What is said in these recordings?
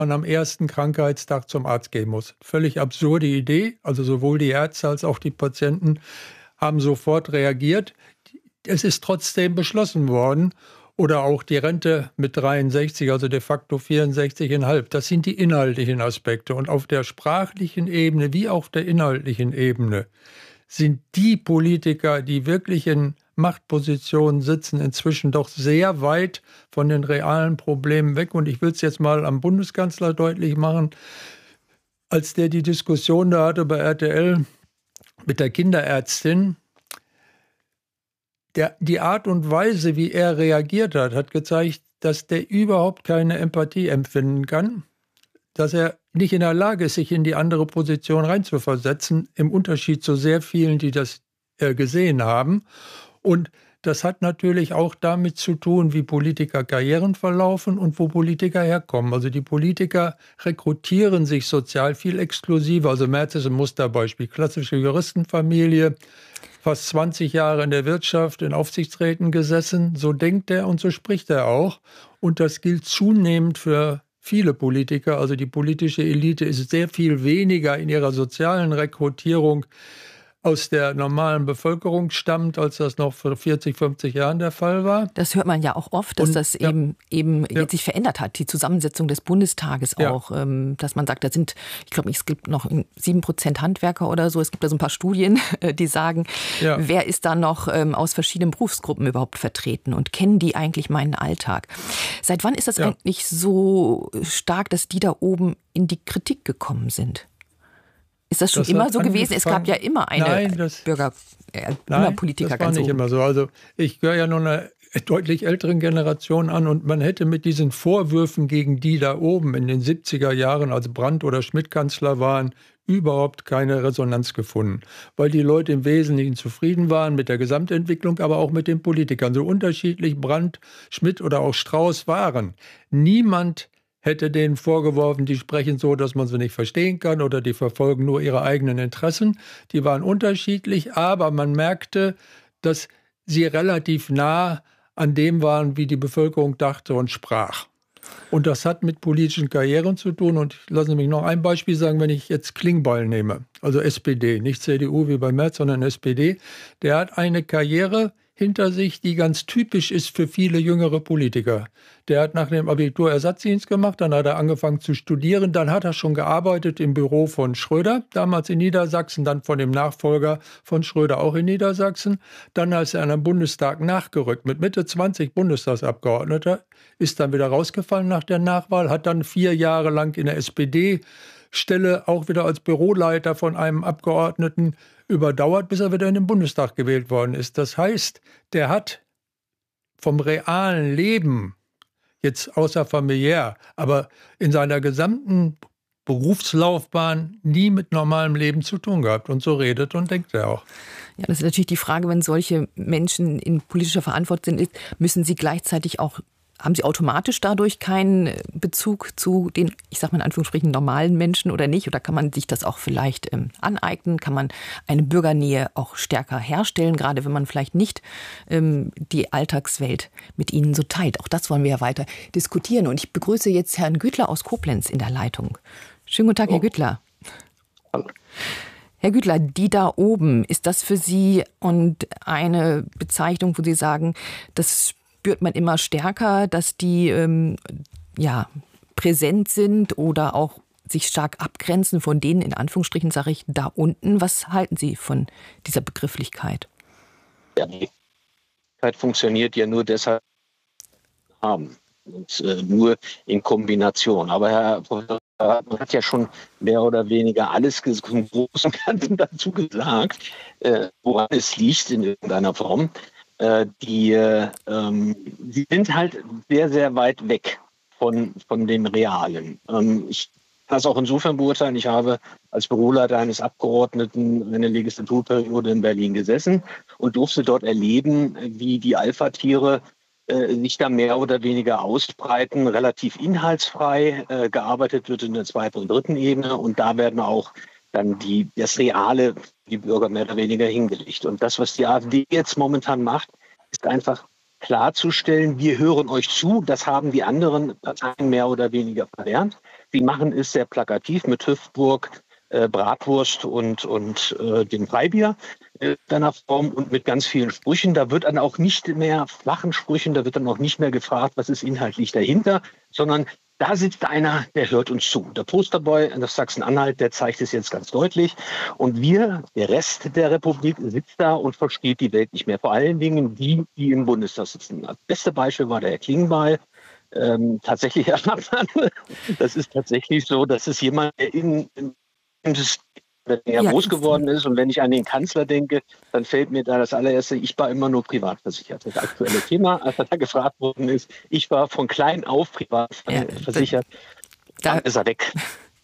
man am ersten Krankheitstag zum Arzt gehen muss. Völlig absurde Idee. Also sowohl die Ärzte als auch die Patienten haben sofort reagiert. Es ist trotzdem beschlossen worden. Oder auch die Rente mit 63, also de facto 64,5. Das sind die inhaltlichen Aspekte. Und auf der sprachlichen Ebene wie auf der inhaltlichen Ebene sind die Politiker, die wirklich in Machtpositionen sitzen, inzwischen doch sehr weit von den realen Problemen weg. Und ich will es jetzt mal am Bundeskanzler deutlich machen. Als der die Diskussion da hatte bei RTL mit der Kinderärztin, die Art und Weise, wie er reagiert hat, hat gezeigt, dass der überhaupt keine Empathie empfinden kann, dass er nicht in der Lage ist, sich in die andere Position reinzuversetzen, im Unterschied zu sehr vielen, die das gesehen haben. Und das hat natürlich auch damit zu tun, wie Politiker Karrieren verlaufen und wo Politiker herkommen. Also die Politiker rekrutieren sich sozial viel exklusiver. Also Merz ist ein Musterbeispiel. Klassische Juristenfamilie, fast 20 Jahre in der Wirtschaft, in Aufsichtsräten gesessen. So denkt er und so spricht er auch. Und das gilt zunehmend für viele Politiker. Also die politische Elite ist sehr viel weniger in ihrer sozialen Rekrutierung aus der normalen Bevölkerung stammt, als das noch vor 40, 50 Jahren der Fall war. Das hört man ja auch oft, dass das eben jetzt sich verändert hat, die Zusammensetzung des Bundestages auch, dass man sagt, da sind, ich glaube, es gibt noch 7% Handwerker oder so, es gibt da so ein paar Studien, die sagen, wer ist da noch aus verschiedenen Berufsgruppen überhaupt vertreten und kennen die eigentlich meinen Alltag? Seit wann ist das eigentlich so stark, dass die da oben in die Kritik gekommen sind? Ist das schon immer so gewesen? Es gab ja immer Politiker. Das war nicht immer so. Also ich gehöre ja nur einer deutlich älteren Generation an und man hätte mit diesen Vorwürfen gegen die da oben in den 70er Jahren, als Brandt oder Schmidt Kanzler waren, überhaupt keine Resonanz gefunden. Weil die Leute im Wesentlichen zufrieden waren mit der Gesamtentwicklung, aber auch mit den Politikern. So unterschiedlich Brandt, Schmidt oder auch Strauß waren. Niemand hätte denen vorgeworfen, die sprechen so, dass man sie nicht verstehen kann oder die verfolgen nur ihre eigenen Interessen. Die waren unterschiedlich, aber man merkte, dass sie relativ nah an dem waren, wie die Bevölkerung dachte und sprach. Und das hat mit politischen Karrieren zu tun. Und lassen Sie mich noch ein Beispiel sagen, wenn ich jetzt Klingbeil nehme, also SPD, nicht CDU wie bei Merz, sondern SPD, der hat eine Karriere hinter sich, die ganz typisch ist für viele jüngere Politiker. Der hat nach dem Abitur Ersatzdienst gemacht, dann hat er angefangen zu studieren, dann hat er schon gearbeitet im Büro von Schröder, damals in Niedersachsen, dann von dem Nachfolger von Schröder auch in Niedersachsen. Dann ist er an den Bundestag nachgerückt mit Mitte 20 Bundestagsabgeordneter, ist dann wieder rausgefallen nach der Nachwahl, hat dann 4 Jahre lang in der SPD-Stelle auch wieder als Büroleiter von einem Abgeordneten überdauert, bis er wieder in den Bundestag gewählt worden ist. Das heißt, der hat vom realen Leben, jetzt außer familiär, aber in seiner gesamten Berufslaufbahn nie mit normalem Leben zu tun gehabt. Und so redet und denkt er auch. Ja, das ist natürlich die Frage, wenn solche Menschen in politischer Verantwortung sind, müssen sie gleichzeitig auch, haben sie automatisch dadurch keinen Bezug zu den, ich sage mal in Anführungsstrichen, normalen Menschen oder nicht? Oder kann man sich das auch vielleicht aneignen? Kann man eine Bürgernähe auch stärker herstellen, gerade wenn man vielleicht nicht die Alltagswelt mit ihnen so teilt? Auch das wollen wir ja weiter diskutieren. Und ich begrüße jetzt Herrn Güttler aus Koblenz in der Leitung. Schönen guten Tag, Herr Güttler. Hallo. Herr Güttler, die da oben, ist das für Sie und eine Bezeichnung, wo Sie sagen, das spürt man immer stärker, dass die präsent sind oder auch sich stark abgrenzen von denen, in Anführungsstrichen sage ich, da unten. Was halten Sie von dieser Begrifflichkeit? Ja, die Begrifflichkeit funktioniert ja nur deshalb haben und nur in Kombination. Aber Herr Professor hat ja schon mehr oder weniger alles im Großen und Ganzen dazu gesagt, woran es liegt in irgendeiner Form. Die sind halt sehr, sehr weit weg von dem Realen. Ich kann das auch insofern beurteilen, ich habe als Büroleiter eines Abgeordneten eine Legislaturperiode in Berlin gesessen und durfte dort erleben, wie die Alpha-Tiere sich da mehr oder weniger ausbreiten, relativ inhaltsfrei gearbeitet wird in der 2. und 3. Ebene und da werden auch dann das Reale, die Bürger mehr oder weniger hingelegt. Und das, was die AfD jetzt momentan macht, ist einfach klarzustellen, wir hören euch zu, das haben die anderen Parteien mehr oder weniger verlernt. Sie machen es sehr plakativ mit Hüftburg, Bratwurst und dem Freibier in einer Form und mit ganz vielen Sprüchen. Da wird dann auch nicht mehr flachen Sprüchen, da wird dann auch nicht mehr gefragt, was ist inhaltlich dahinter, sondern da sitzt einer, der hört uns zu. Der Posterboy aus Sachsen-Anhalt, der zeigt es jetzt ganz deutlich. Und wir, der Rest der Republik, sitzt da und versteht die Welt nicht mehr. Vor allen Dingen die im Bundestag sitzen. Das beste Beispiel war der Herr Klingbeil. Tatsächlich, das ist tatsächlich so, dass es jemand, der groß geworden ist. Und wenn ich an den Kanzler denke, dann fällt mir da das allererste, ich war immer nur privat versichert. Das aktuelle Thema, als er da gefragt worden ist, ich war von klein auf privat versichert. Dann ist er weg.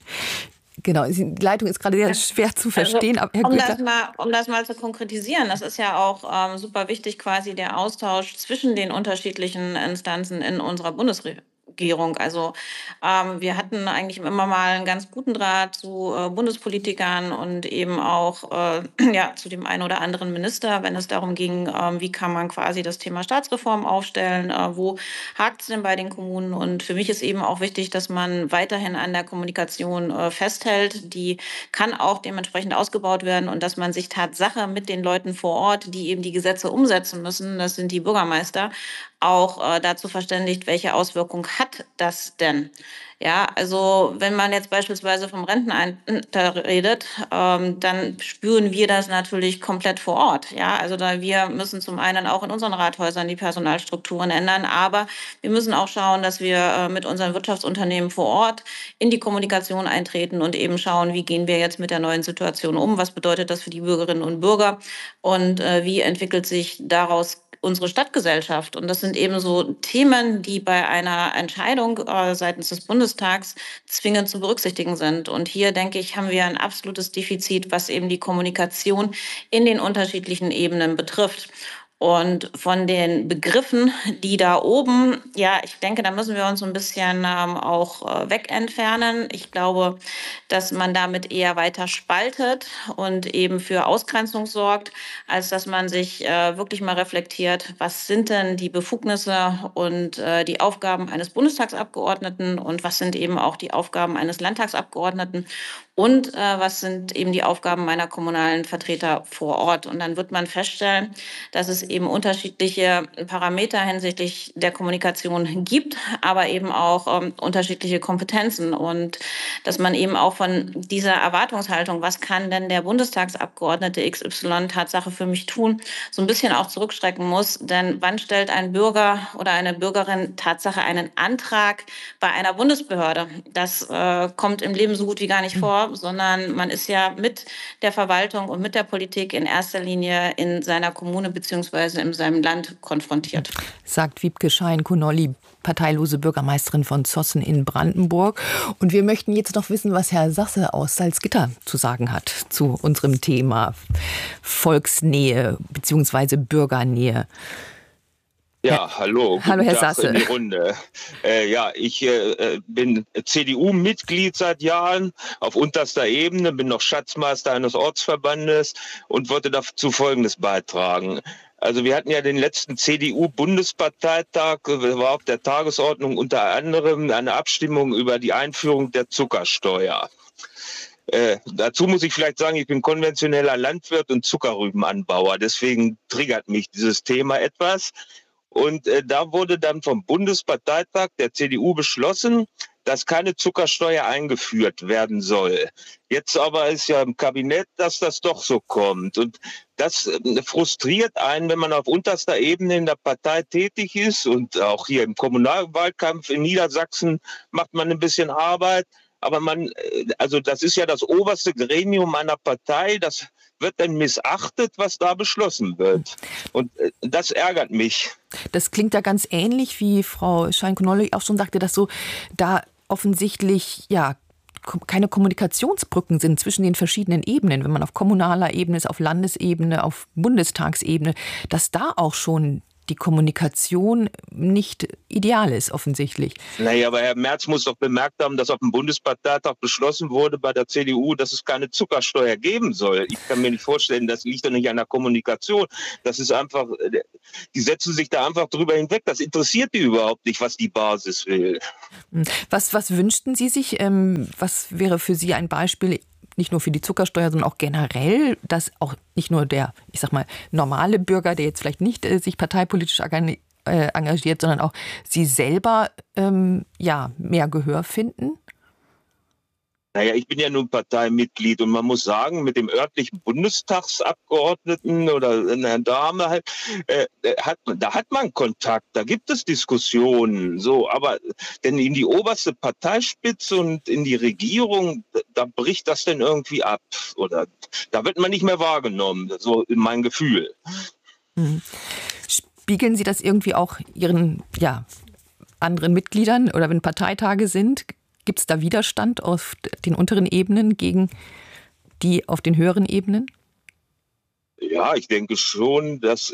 Genau, die Leitung ist gerade sehr schwer zu verstehen. Also, um das mal zu konkretisieren, das ist ja auch super wichtig, quasi der Austausch zwischen den unterschiedlichen Instanzen in unserer Bundesregierung. Also wir hatten eigentlich immer mal einen ganz guten Draht zu Bundespolitikern und eben auch zu dem einen oder anderen Minister, wenn es darum ging, wie kann man quasi das Thema Staatsreform aufstellen, wo hakt es denn bei den Kommunen. Und für mich ist eben auch wichtig, dass man weiterhin an der Kommunikation festhält. Die kann auch dementsprechend ausgebaut werden und dass man sich Tatsache mit den Leuten vor Ort, die eben die Gesetze umsetzen müssen, das sind die Bürgermeister, auch dazu verständigt, welche Auswirkungen hat das denn? Ja, also wenn man jetzt beispielsweise vom Rentenalter redet, dann spüren wir das natürlich komplett vor Ort. Ja, also wir müssen zum einen auch in unseren Rathäusern die Personalstrukturen ändern, aber wir müssen auch schauen, dass wir mit unseren Wirtschaftsunternehmen vor Ort in die Kommunikation eintreten und eben schauen, wie gehen wir jetzt mit der neuen Situation um? Was bedeutet das für die Bürgerinnen und Bürger? Und wie entwickelt sich daraus unsere Stadtgesellschaft? Und das sind eben so Themen, die bei einer Entscheidung seitens des Bundestags zwingend zu berücksichtigen sind. Und hier, denke ich, haben wir ein absolutes Defizit, was eben die Kommunikation in den unterschiedlichen Ebenen betrifft. Und von den Begriffen, die da oben, ja, ich denke, da müssen wir uns so ein bisschen auch weg entfernen. Ich glaube, dass man damit eher weiter spaltet und eben für Ausgrenzung sorgt, als dass man sich wirklich mal reflektiert, was sind denn die Befugnisse und die Aufgaben eines Bundestagsabgeordneten und was sind eben auch die Aufgaben eines Landtagsabgeordneten und was sind eben die Aufgaben meiner kommunalen Vertreter vor Ort. Und dann wird man feststellen, dass es eben unterschiedliche Parameter hinsichtlich der Kommunikation gibt, aber eben auch unterschiedliche Kompetenzen und dass man eben auch von dieser Erwartungshaltung, was kann denn der Bundestagsabgeordnete XY Tatsache für mich tun, so ein bisschen auch zurückschrecken muss. Denn wann stellt ein Bürger oder eine Bürgerin Tatsache einen Antrag bei einer Bundesbehörde? Das kommt im Leben so gut wie gar nicht vor, sondern man ist ja mit der Verwaltung und mit der Politik in erster Linie in seiner Kommune bzw. in seinem Land konfrontiert. Sagt Wiebke Schein-Kunolli, parteilose Bürgermeisterin von Zossen in Brandenburg. Und wir möchten jetzt noch wissen, was Herr Sasse aus Salzgitter zu sagen hat zu unserem Thema Volksnähe bzw. Bürgernähe. Ja, hallo. Hallo, Herr Tag Sasse. in die Runde. Ich bin CDU-Mitglied seit Jahren auf unterster Ebene, bin noch Schatzmeister eines Ortsverbandes und wollte dazu Folgendes beitragen. Also wir hatten ja den letzten CDU-Bundesparteitag, war auf der Tagesordnung unter anderem eine Abstimmung über die Einführung der Zuckersteuer. Dazu muss ich vielleicht sagen, ich bin konventioneller Landwirt und Zuckerrübenanbauer, deswegen triggert mich dieses Thema etwas. Und da wurde dann vom Bundesparteitag der CDU beschlossen, dass keine Zuckersteuer eingeführt werden soll. Jetzt aber ist ja im Kabinett, dass das doch so kommt. Und das frustriert einen, wenn man auf unterster Ebene in der Partei tätig ist. Und auch hier im Kommunalwahlkampf in Niedersachsen macht man ein bisschen Arbeit. Aber das ist ja das oberste Gremium einer Partei, das wird dann missachtet, was da beschlossen wird. Und das ärgert mich. Das klingt ja ganz ähnlich, wie Frau Schein-Kunolli auch schon sagte, dass so da offensichtlich keine Kommunikationsbrücken sind zwischen den verschiedenen Ebenen, wenn man auf kommunaler Ebene ist, auf Landesebene, auf Bundestagsebene, dass da auch schon die Kommunikation nicht ideal ist, offensichtlich. Naja, aber Herr Merz muss doch bemerkt haben, dass auf dem Bundesparteitag beschlossen wurde bei der CDU, dass es keine Zuckersteuer geben soll. Ich kann mir nicht vorstellen, das liegt doch nicht an der Kommunikation. Das ist einfach, die setzen sich da einfach drüber hinweg. Das interessiert die überhaupt nicht, was die Basis will. Was wünschten Sie sich? Was wäre für Sie ein Beispiel, nicht nur für die Zuckersteuer, sondern auch generell, dass auch nicht nur der, ich sag mal, normale Bürger, der jetzt vielleicht nicht sich parteipolitisch engagiert, sondern auch Sie selber mehr Gehör finden? Naja, ich bin ja nun Parteimitglied und man muss sagen, mit dem örtlichen Bundestagsabgeordneten oder einer Dame halt, da hat man Kontakt, da gibt es Diskussionen, so, aber denn in die oberste Parteispitze und in die Regierung, da bricht das denn irgendwie ab oder da wird man nicht mehr wahrgenommen, so in mein Gefühl. Spiegeln Sie das irgendwie auch Ihren anderen Mitgliedern oder wenn Parteitage sind? Gibt es da Widerstand auf den unteren Ebenen gegen die auf den höheren Ebenen? Ja, ich denke schon, dass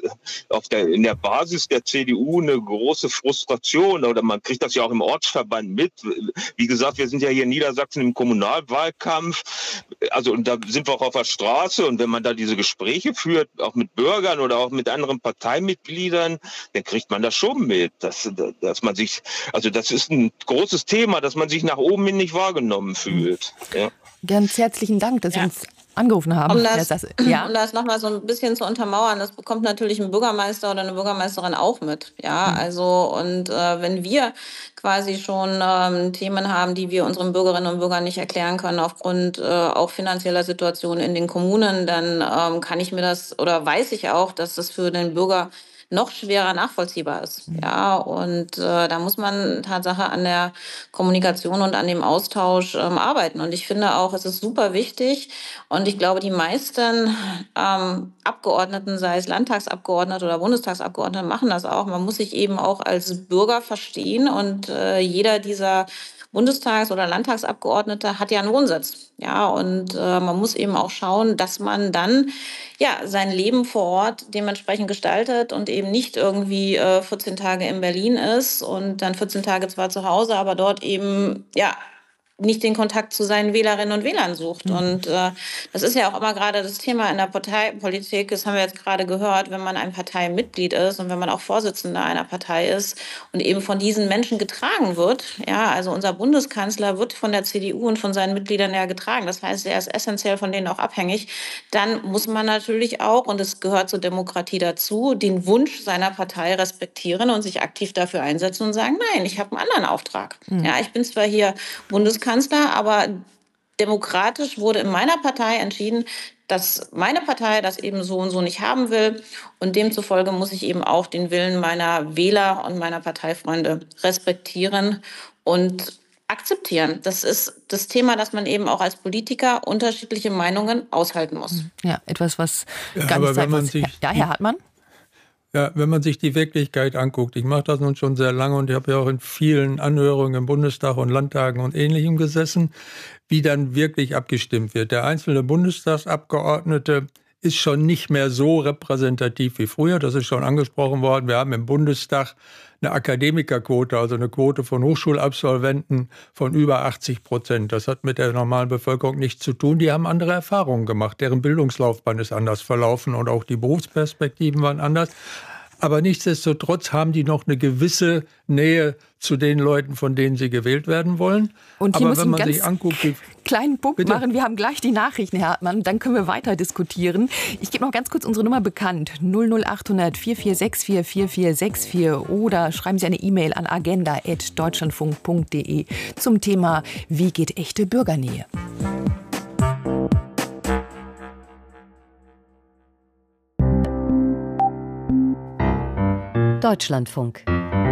in der Basis der CDU eine große Frustration, oder man kriegt das ja auch im Ortsverband mit. Wie gesagt, wir sind ja hier in Niedersachsen im Kommunalwahlkampf. Also, und da sind wir auch auf der Straße. Und wenn man da diese Gespräche führt, auch mit Bürgern oder auch mit anderen Parteimitgliedern, dann kriegt man das schon mit, dass man sich, also das ist ein großes Thema, dass man sich nach oben hin nicht wahrgenommen fühlt. Ja. Ganz herzlichen Dank, dass Sie uns angerufen haben. Um das nochmal so ein bisschen zu untermauern, das bekommt natürlich ein Bürgermeister oder eine Bürgermeisterin auch mit. Ja, also und wenn wir quasi schon Themen haben, die wir unseren Bürgerinnen und Bürgern nicht erklären können aufgrund auch finanzieller Situationen in den Kommunen, dann kann ich mir das oder weiß ich auch, dass das für den Bürger noch schwerer nachvollziehbar ist. Ja, und da muss man Tatsache an der Kommunikation und an dem Austausch arbeiten. Und ich finde auch, es ist super wichtig. Und ich glaube, die meisten Abgeordneten, sei es Landtagsabgeordnete oder Bundestagsabgeordnete, machen das auch. Man muss sich eben auch als Bürger verstehen. Und jeder dieser Bundestags- oder Landtagsabgeordnete hat ja einen Wohnsitz. Ja, und man muss eben auch schauen, dass man dann sein Leben vor Ort dementsprechend gestaltet und eben nicht irgendwie 14 Tage in Berlin ist und dann 14 Tage zwar zu Hause, aber dort eben nicht den Kontakt zu seinen Wählerinnen und Wählern sucht. Und das ist ja auch immer gerade das Thema in der Parteipolitik. Das haben wir jetzt gerade gehört, wenn man ein Parteimitglied ist und wenn man auch Vorsitzender einer Partei ist und eben von diesen Menschen getragen wird. Ja, also unser Bundeskanzler wird von der CDU und von seinen Mitgliedern ja getragen. Das heißt, er ist essentiell von denen auch abhängig. Dann muss man natürlich auch, und es gehört zur Demokratie dazu, den Wunsch seiner Partei respektieren und sich aktiv dafür einsetzen und sagen, nein, ich habe einen anderen Auftrag. Ja, ich bin zwar hier Bundeskanzler, aber demokratisch wurde in meiner Partei entschieden, dass meine Partei das eben so und so nicht haben will. Und demzufolge muss ich eben auch den Willen meiner Wähler und meiner Parteifreunde respektieren und akzeptieren. Das ist das Thema, dass man eben auch als Politiker unterschiedliche Meinungen aushalten muss. Ja, etwas, was gar nicht sein muss. Herr Hartmann? Ja, wenn man sich die Wirklichkeit anguckt, ich mache das nun schon sehr lange und ich habe ja auch in vielen Anhörungen im Bundestag und Landtagen und Ähnlichem gesessen, wie dann wirklich abgestimmt wird. Der einzelne Bundestagsabgeordnete ist schon nicht mehr so repräsentativ wie früher. Das ist schon angesprochen worden. Wir haben im Bundestag eine Akademikerquote, also eine Quote von Hochschulabsolventen von über 80%. Das hat mit der normalen Bevölkerung nichts zu tun. Die haben andere Erfahrungen gemacht. Deren Bildungslaufbahn ist anders verlaufen und auch die Berufsperspektiven waren anders. Aber nichtsdestotrotz haben die noch eine gewisse Nähe zu den Leuten, von denen sie gewählt werden wollen. Und hier aber muss wenn ich man einen sich ganz anguckt, kleinen Punkt machen. Wir haben gleich die Nachrichten, Herr Hartmann. Dann können wir weiter diskutieren. Ich gebe noch ganz kurz unsere Nummer bekannt. 00800 4464 4464 oder schreiben Sie eine E-Mail an agenda@deutschlandfunk.de zum Thema Wie geht echte Bürgernähe? Deutschlandfunk.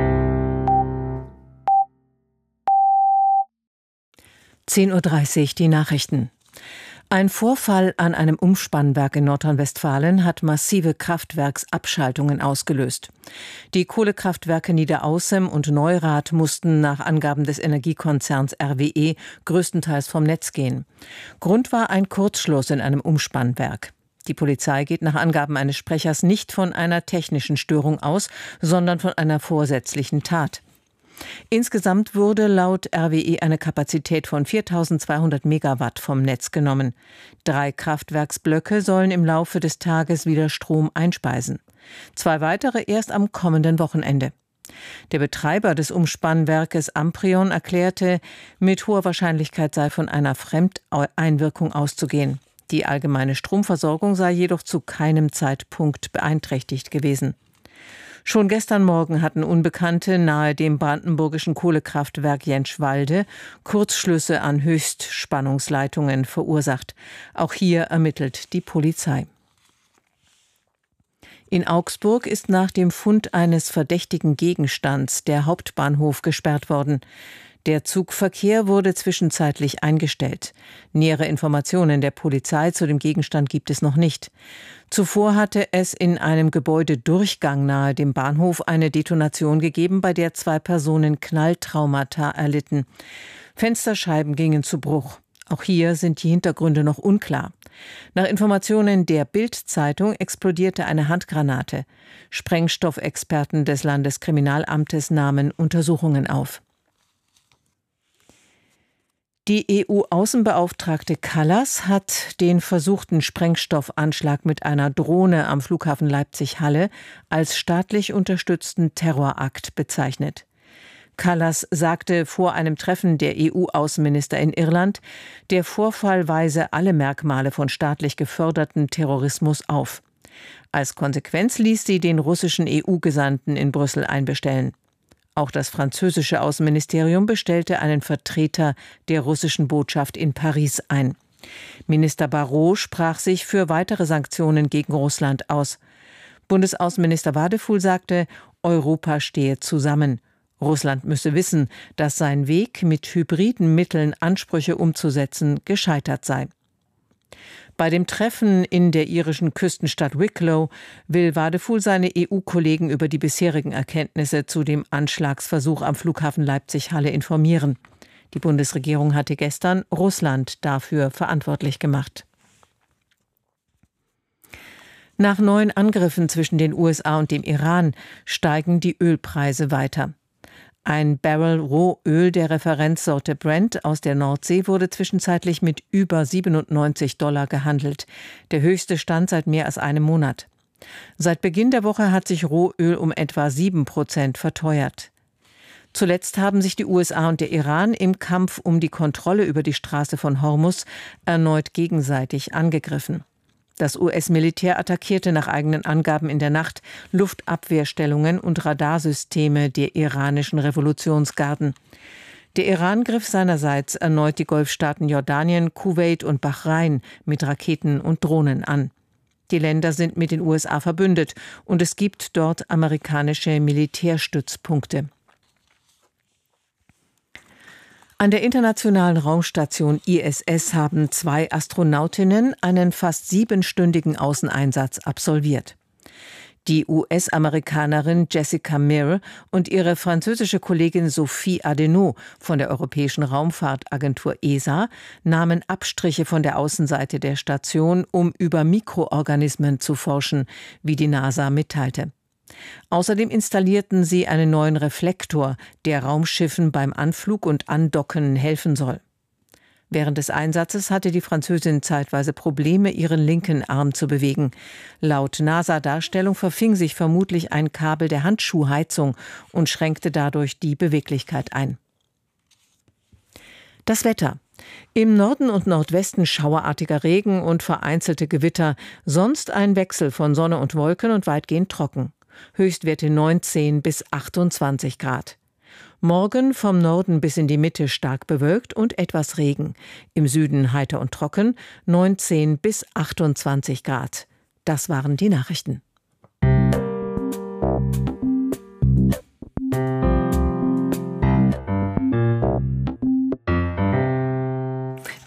10:30 Uhr die Nachrichten. Ein Vorfall an einem Umspannwerk in Nordrhein-Westfalen hat massive Kraftwerksabschaltungen ausgelöst. Die Kohlekraftwerke Niederaußem und Neurath mussten nach Angaben des Energiekonzerns RWE größtenteils vom Netz gehen. Grund war ein Kurzschluss in einem Umspannwerk. Die Polizei geht nach Angaben eines Sprechers nicht von einer technischen Störung aus, sondern von einer vorsätzlichen Tat. Insgesamt wurde laut RWE eine Kapazität von 4.200 Megawatt vom Netz genommen. 3 Kraftwerksblöcke sollen im Laufe des Tages wieder Strom einspeisen. 2 weitere erst am kommenden Wochenende. Der Betreiber des Umspannwerkes Amprion erklärte, mit hoher Wahrscheinlichkeit sei von einer Fremdeinwirkung auszugehen. Die allgemeine Stromversorgung sei jedoch zu keinem Zeitpunkt beeinträchtigt gewesen. Schon gestern Morgen hatten Unbekannte nahe dem brandenburgischen Kohlekraftwerk Jentschwalde Kurzschlüsse an Höchstspannungsleitungen verursacht. Auch hier ermittelt die Polizei. In Augsburg ist nach dem Fund eines verdächtigen Gegenstands der Hauptbahnhof gesperrt worden. Der Zugverkehr wurde zwischenzeitlich eingestellt. Nähere Informationen der Polizei zu dem Gegenstand gibt es noch nicht. Zuvor hatte es in einem Gebäudedurchgang nahe dem Bahnhof eine Detonation gegeben, bei der 2 Personen Knalltraumata erlitten. Fensterscheiben gingen zu Bruch. Auch hier sind die Hintergründe noch unklar. Nach Informationen der Bild-Zeitung explodierte eine Handgranate. Sprengstoffexperten des Landeskriminalamtes nahmen Untersuchungen auf. Die EU-Außenbeauftragte Kallas hat den versuchten Sprengstoffanschlag mit einer Drohne am Flughafen Leipzig-Halle als staatlich unterstützten Terrorakt bezeichnet. Kallas sagte vor einem Treffen der EU-Außenminister in Irland, der Vorfall weise alle Merkmale von staatlich geförderten Terrorismus auf. Als Konsequenz ließ sie den russischen EU-Gesandten in Brüssel einbestellen. Auch das französische Außenministerium bestellte einen Vertreter der russischen Botschaft in Paris ein. Minister Barrot sprach sich für weitere Sanktionen gegen Russland aus. Bundesaußenminister Wadefuhl sagte, Europa stehe zusammen. Russland müsse wissen, dass sein Weg, mit hybriden Mitteln Ansprüche umzusetzen, gescheitert sei. Bei dem Treffen in der irischen Küstenstadt Wicklow will Wadefuhl seine EU-Kollegen über die bisherigen Erkenntnisse zu dem Anschlagsversuch am Flughafen Leipzig-Halle informieren. Die Bundesregierung hatte gestern Russland dafür verantwortlich gemacht. Nach neuen Angriffen zwischen den USA und dem Iran steigen die Ölpreise weiter. Ein Barrel Rohöl der Referenzsorte Brent aus der Nordsee wurde zwischenzeitlich mit über $97 gehandelt, der höchste Stand seit mehr als einem Monat. Seit Beginn der Woche hat sich Rohöl um etwa 7% verteuert. Zuletzt haben sich die USA und der Iran im Kampf um die Kontrolle über die Straße von Hormuz erneut gegenseitig angegriffen. Das US-Militär attackierte nach eigenen Angaben in der Nacht Luftabwehrstellungen und Radarsysteme der iranischen Revolutionsgarden. Der Iran griff seinerseits erneut die Golfstaaten Jordanien, Kuwait und Bahrain mit Raketen und Drohnen an. Die Länder sind mit den USA verbündet und es gibt dort amerikanische Militärstützpunkte. An der internationalen Raumstation ISS haben 2 Astronautinnen einen fast 7-stündigen Außeneinsatz absolviert. Die US-Amerikanerin Jessica Meir und ihre französische Kollegin Sophie Adenau von der Europäischen Raumfahrtagentur ESA nahmen Abstriche von der Außenseite der Station, um über Mikroorganismen zu forschen, wie die NASA mitteilte. Außerdem installierten sie einen neuen Reflektor, der Raumschiffen beim Anflug und Andocken helfen soll. Während des Einsatzes hatte die Französin zeitweise Probleme, ihren linken Arm zu bewegen. Laut NASA-Darstellung verfing sich vermutlich ein Kabel der Handschuhheizung und schränkte dadurch die Beweglichkeit ein. Das Wetter. Im Norden und Nordwesten schauerartiger Regen und vereinzelte Gewitter, sonst ein Wechsel von Sonne und Wolken und weitgehend trocken. Höchstwerte 19 bis 28 Grad. Morgen vom Norden bis in die Mitte stark bewölkt und etwas Regen. Im Süden heiter und trocken, 19 bis 28 Grad. Das waren die Nachrichten.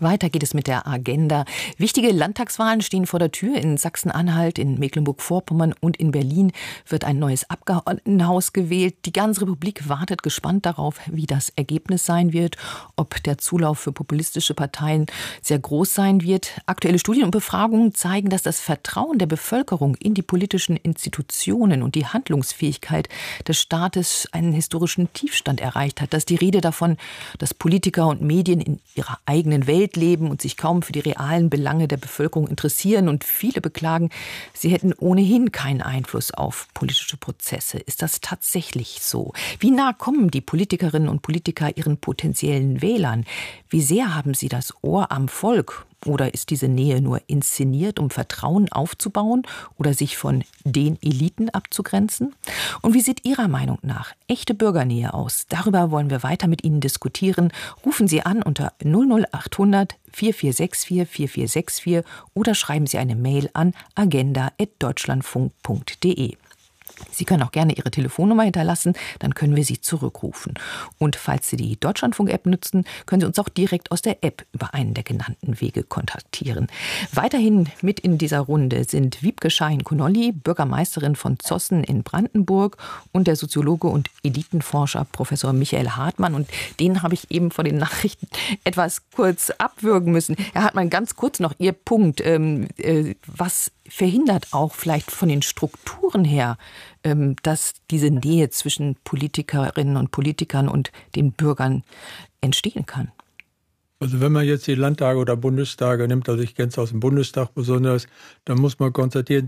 Weiter geht es mit der Agenda. Wichtige Landtagswahlen stehen vor der Tür. In Sachsen-Anhalt, in Mecklenburg-Vorpommern und in Berlin wird ein neues Abgeordnetenhaus gewählt. Die ganze Republik wartet gespannt darauf, wie das Ergebnis sein wird, ob der Zulauf für populistische Parteien sehr groß sein wird. Aktuelle Studien und Befragungen zeigen, dass das Vertrauen der Bevölkerung in die politischen Institutionen und die Handlungsfähigkeit des Staates einen historischen Tiefstand erreicht hat. Da ist die Rede davon, dass Politiker und Medien in ihrer eigenen Welt leben und sich kaum für die realen Belange der Bevölkerung interessieren. Und viele beklagen, sie hätten ohnehin keinen Einfluss auf politische Prozesse. Ist das tatsächlich so? Wie nah kommen die Politikerinnen und Politiker ihren potenziellen Wählern? Wie sehr haben sie das Ohr am Volk? Oder ist diese Nähe nur inszeniert, um Vertrauen aufzubauen oder sich von den Eliten abzugrenzen? Und wie sieht Ihrer Meinung nach echte Bürgernähe aus? Darüber wollen wir weiter mit Ihnen diskutieren. Rufen Sie an unter 00800 4464 4464 oder schreiben Sie eine Mail an agenda@deutschlandfunk.de. Sie können auch gerne Ihre Telefonnummer hinterlassen, dann können wir Sie zurückrufen. Und falls Sie die Deutschlandfunk-App nutzen, können Sie uns auch direkt aus der App über einen der genannten Wege kontaktieren. Weiterhin mit in dieser Runde sind Wiebke Schahin-Konolly, Bürgermeisterin von Zossen in Brandenburg, und der Soziologe und Elitenforscher Professor Michael Hartmann. Und den habe ich eben vor den Nachrichten etwas kurz abwürgen müssen. Herr Hartmann, ganz kurz noch Ihr Punkt. Was verhindert auch vielleicht von den Strukturen her, dass diese Nähe zwischen Politikerinnen und Politikern und den Bürgern entstehen kann? Also wenn man jetzt die Landtage oder Bundestage nimmt, also ich kenne es aus dem Bundestag besonders, dann muss man konstatieren,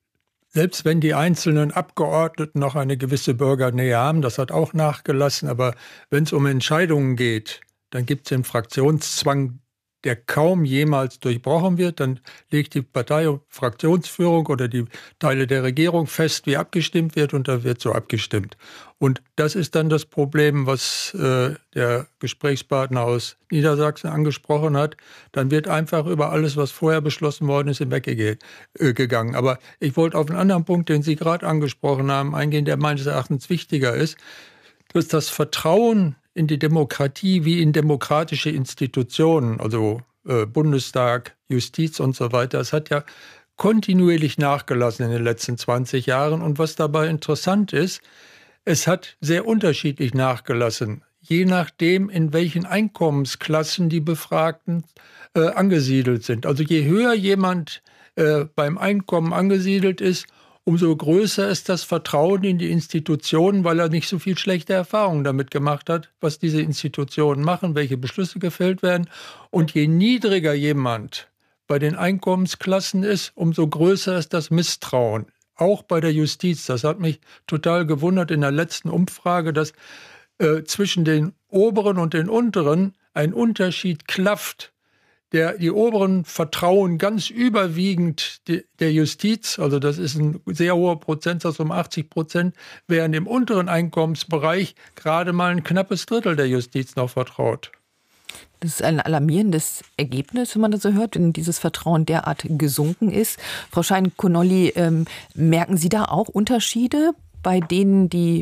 selbst wenn die einzelnen Abgeordneten noch eine gewisse Bürgernähe haben, das hat auch nachgelassen, aber wenn es um Entscheidungen geht, dann gibt es den Fraktionszwang, der kaum jemals durchbrochen wird. Dann legt die Partei- und Fraktionsführung oder die Teile der Regierung fest, wie abgestimmt wird, und da wird so abgestimmt. Und das ist dann das Problem, was der Gesprächspartner aus Niedersachsen angesprochen hat. Dann wird einfach über alles, was vorher beschlossen worden ist, hinweggegangen. Aber ich wollte auf einen anderen Punkt, den Sie gerade angesprochen haben, eingehen, der meines Erachtens wichtiger ist, dass das Vertrauen in die Demokratie wie in demokratische Institutionen, also Bundestag, Justiz und so weiter, es hat ja kontinuierlich nachgelassen in den letzten 20 Jahren. Und was dabei interessant ist, es hat sehr unterschiedlich nachgelassen, je nachdem, in welchen Einkommensklassen die Befragten angesiedelt sind. Also je höher jemand beim Einkommen angesiedelt ist, umso größer ist das Vertrauen in die Institutionen, weil er nicht so viel schlechte Erfahrungen damit gemacht hat, was diese Institutionen machen, welche Beschlüsse gefällt werden. Und je niedriger jemand bei den Einkommensklassen ist, umso größer ist das Misstrauen. Auch bei der Justiz. Das hat mich total gewundert in der letzten Umfrage, dass zwischen den Oberen und den Unteren ein Unterschied klafft. Die Oberen vertrauen ganz überwiegend der Justiz, also das ist ein sehr hoher Prozentsatz, 80%, während im unteren Einkommensbereich gerade mal ein knappes Drittel der Justiz noch vertraut. Das ist ein alarmierendes Ergebnis, wenn man das so hört, wenn dieses Vertrauen derart gesunken ist. Frau Schahin-Konolly, merken Sie da auch Unterschiede bei denen, die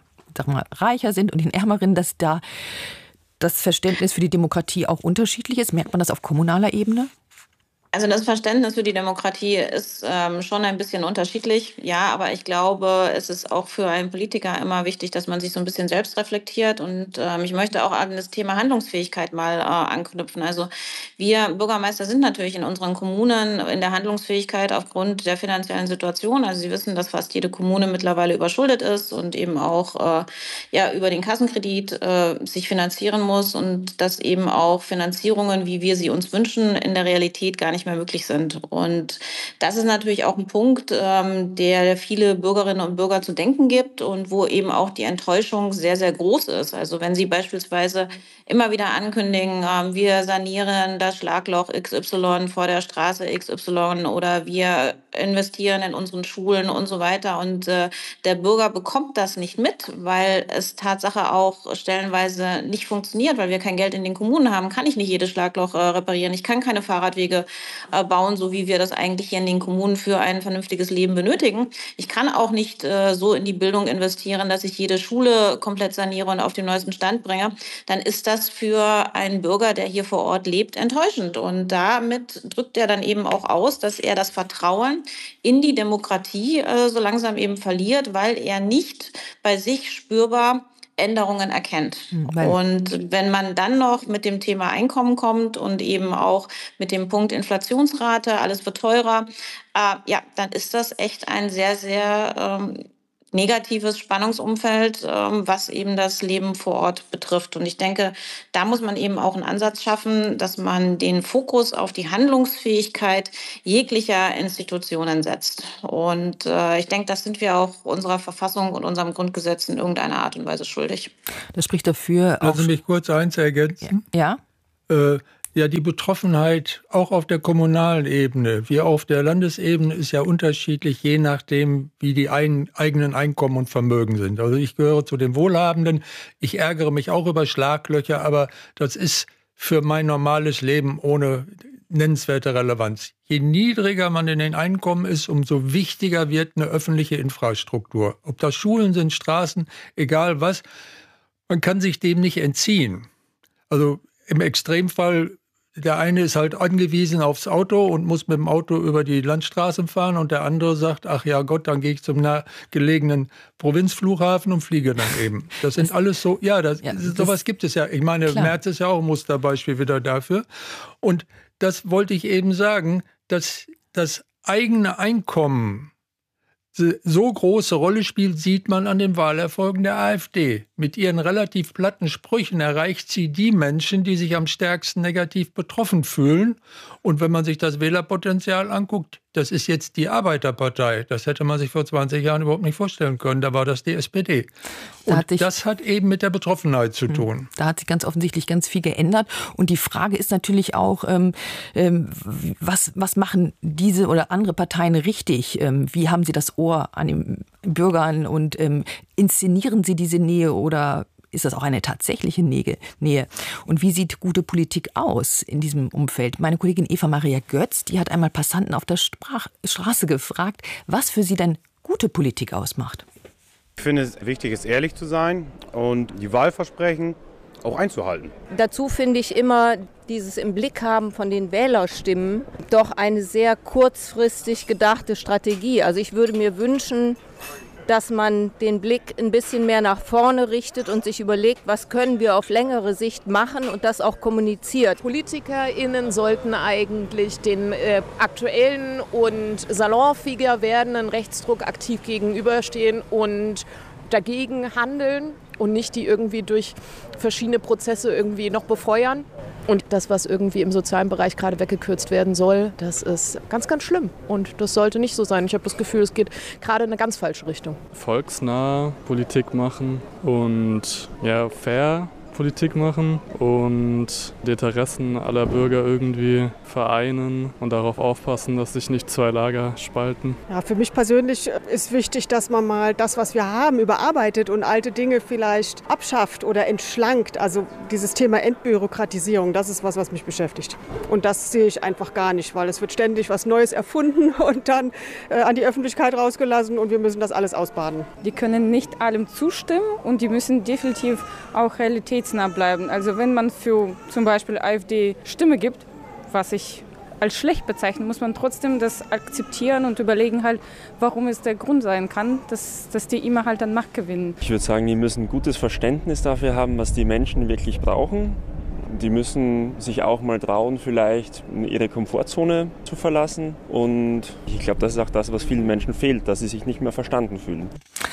reicher sind und den Ärmeren, dass da das Verständnis für die Demokratie auch unterschiedlich ist? Merkt man das auf kommunaler Ebene? Also das Verständnis für die Demokratie ist schon ein bisschen unterschiedlich, ja, aber ich glaube, es ist auch für einen Politiker immer wichtig, dass man sich so ein bisschen selbst reflektiert, und ich möchte auch an das Thema Handlungsfähigkeit mal anknüpfen. Also wir Bürgermeister sind natürlich in unseren Kommunen in der Handlungsfähigkeit aufgrund der finanziellen Situation. Also Sie wissen, dass fast jede Kommune mittlerweile überschuldet ist und eben auch über den Kassenkredit sich finanzieren muss, und dass eben auch Finanzierungen, wie wir sie uns wünschen, in der Realität gar nicht mehr möglich sind. Und das ist natürlich auch ein Punkt, der viele Bürgerinnen und Bürger zu denken gibt und wo eben auch die Enttäuschung sehr, sehr groß ist. Also wenn Sie beispielsweise immer wieder ankündigen, wir sanieren das Schlagloch XY vor der Straße XY oder wir investieren in unseren Schulen und so weiter, und der Bürger bekommt das nicht mit, weil es Tatsache auch stellenweise nicht funktioniert, weil wir kein Geld in den Kommunen haben, kann ich nicht jedes Schlagloch reparieren, ich kann keine Fahrradwege bauen, so wie wir das eigentlich hier in den Kommunen für ein vernünftiges Leben benötigen. Ich kann auch nicht so in die Bildung investieren, dass ich jede Schule komplett saniere und auf den neuesten Stand bringe. Dann ist das für einen Bürger, der hier vor Ort lebt, enttäuschend. Und damit drückt er dann eben auch aus, dass er das Vertrauen in die Demokratie so langsam eben verliert, weil er nicht bei sich spürbar Änderungen erkennt. Und wenn man dann noch mit dem Thema Einkommen kommt und eben auch mit dem Punkt Inflationsrate, alles wird teurer, dann ist das echt ein sehr, sehr negatives Spannungsumfeld, was eben das Leben vor Ort betrifft. Und ich denke, da muss man eben auch einen Ansatz schaffen, dass man den Fokus auf die Handlungsfähigkeit jeglicher Institutionen setzt. Und ich denke, das sind wir auch unserer Verfassung und unserem Grundgesetz in irgendeiner Art und Weise schuldig. Das spricht dafür. Lassen Sie mich kurz eins ergänzen. Ja. Ja, die Betroffenheit auch auf der kommunalen Ebene wie auf der Landesebene ist ja unterschiedlich, je nachdem, wie die eigenen Einkommen und Vermögen sind. Also ich gehöre zu den Wohlhabenden. Ich ärgere mich auch über Schlaglöcher, aber das ist für mein normales Leben ohne nennenswerte Relevanz. Je niedriger man in den Einkommen ist, umso wichtiger wird eine öffentliche Infrastruktur. Ob das Schulen sind, Straßen, egal was, man kann sich dem nicht entziehen. Also im Extremfall, der eine ist halt angewiesen aufs Auto und muss mit dem Auto über die Landstraßen fahren und der andere sagt, ach ja Gott, dann gehe ich zum nahegelegenen Provinzflughafen und fliege dann eben. Das sind alles so, sowas gibt es ja. Ich meine, klar. Merz ist ja auch ein Musterbeispiel wieder dafür. Und das wollte ich eben sagen, dass das eigene Einkommen so große Rolle spielt, sieht man an den Wahlerfolgen der AfD. Mit ihren relativ platten Sprüchen erreicht sie die Menschen, die sich am stärksten negativ betroffen fühlen. Und wenn man sich das Wählerpotenzial anguckt, das ist jetzt die Arbeiterpartei. Das hätte man sich vor 20 Jahren überhaupt nicht vorstellen können. Da war das die SPD. Und das hat eben mit der Betroffenheit zu tun. Da hat sich ganz offensichtlich ganz viel geändert. Und die Frage ist natürlich auch, was machen diese oder andere Parteien richtig? Wie haben sie das Ohr an den Bürgern und inszenieren sie diese Nähe oder ist das auch eine tatsächliche Nähe? Und wie sieht gute Politik aus in diesem Umfeld? Meine Kollegin Eva-Maria Götz, die hat einmal Passanten auf der Straße gefragt, was für sie denn gute Politik ausmacht. Ich finde es wichtig, ist ehrlich zu sein und die Wahlversprechen auch einzuhalten. Dazu finde ich immer dieses im Blick haben von den Wählerstimmen doch eine sehr kurzfristig gedachte Strategie. Also ich würde mir wünschen, dass man den Blick ein bisschen mehr nach vorne richtet und sich überlegt, was können wir auf längere Sicht machen und das auch kommuniziert. PolitikerInnen sollten eigentlich den aktuellen und salonfähiger werdenden Rechtsdruck aktiv gegenüberstehen und dagegen handeln und nicht die irgendwie durch verschiedene Prozesse irgendwie noch befeuern. Und das, was irgendwie im sozialen Bereich gerade weggekürzt werden soll, das ist ganz, ganz schlimm. Und das sollte nicht so sein. Ich habe das Gefühl, es geht gerade in eine ganz falsche Richtung. Volksnah Politik machen und fair Politik machen und die Interessen aller Bürger irgendwie vereinen und darauf aufpassen, dass sich nicht zwei Lager spalten. Ja, für mich persönlich ist wichtig, dass man mal das, was wir haben, überarbeitet und alte Dinge vielleicht abschafft oder entschlankt. Also dieses Thema Entbürokratisierung, das ist was mich beschäftigt. Und das sehe ich einfach gar nicht, weil es wird ständig was Neues erfunden und dann an die Öffentlichkeit rausgelassen und wir müssen das alles ausbaden. Die können nicht allem zustimmen und die müssen definitiv auch realitätsnah bleiben. Also wenn man für zum Beispiel AfD Stimme gibt, was ich als schlecht bezeichne, muss man trotzdem das akzeptieren und überlegen halt, warum es der Grund sein kann, dass die immer halt an Macht gewinnen. Ich würde sagen, die müssen ein gutes Verständnis dafür haben, was die Menschen wirklich brauchen. Die müssen sich auch mal trauen, vielleicht ihre Komfortzone zu verlassen. Und ich glaube, das ist auch das, was vielen Menschen fehlt, dass sie sich nicht mehr verstanden fühlen.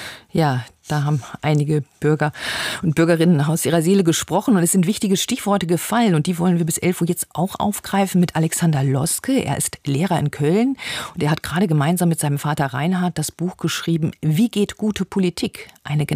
Ja, da haben einige Bürger und Bürgerinnen aus ihrer Seele gesprochen und es sind wichtige Stichworte gefallen und die wollen wir bis 11 Uhr jetzt auch aufgreifen mit Alexander Loske. Er ist Lehrer in Köln und er hat gerade gemeinsam mit seinem Vater Reinhard das Buch geschrieben, Wie geht gute Politik? Eine